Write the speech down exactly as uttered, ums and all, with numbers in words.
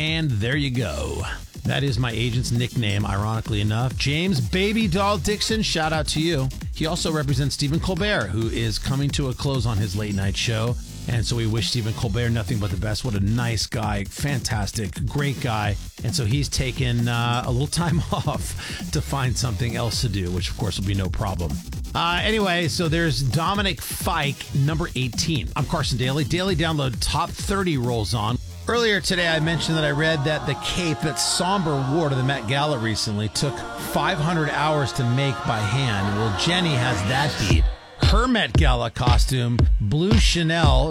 And there you go. That is my agent's nickname, ironically enough. James Baby Doll Dixon, shout out to you. He also represents Stephen Colbert, who is coming to a close on his late night show. And so we wish Stephen Colbert nothing but the best. What a nice guy. Fantastic. Great guy. And so he's taken uh, a little time off to find something else to do, which of course will be no problem. Uh, anyway, so there's Dominic Fike, number eighteen. I'm Carson Daly. Daily Download Top thirty rolls on. Earlier today, I mentioned that I read that the cape that Somber wore to the Met Gala recently took five hundred hours to make by hand. Well, Jenny has that beat. Her Met Gala costume, blue Chanel,